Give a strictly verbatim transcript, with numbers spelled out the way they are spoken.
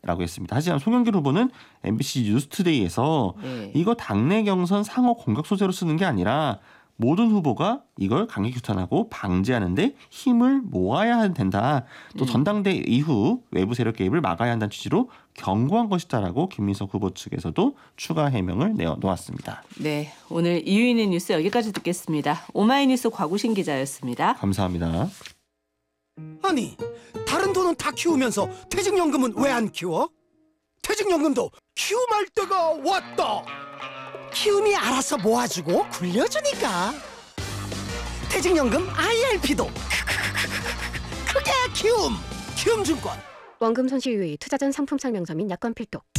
라고 했습니다. 하지만 송영길 후보는 엠비씨 뉴스투데이에서 네. 이거 당내 경선 상호 공격 소재로 쓰는 게 아니라 모든 후보가 이걸 강력 규탄하고 방지하는 데 힘을 모아야 된다. 또 전당대 이후 외부 세력 개입을 막아야 한다는 취지로 경고한 것이다라고 김민석 후보 측에서도 추가 해명을 내놓았습니다. 네, 오늘 이유인의 뉴스 여기까지 듣겠습니다. 오마이뉴스 곽우신 기자였습니다. 감사합니다. 아니, 다른 돈은 다 키우면서 퇴직연금은 왜 안 키워? 퇴직연금도 키움할 때가 왔다. 키움이 알아서 모아주고 굴려주니까. 퇴직연금 아이알피도 크게 키움. 키움증권. 원금 손실 유의, 투자 전 상품 설명서 및 약관 필독.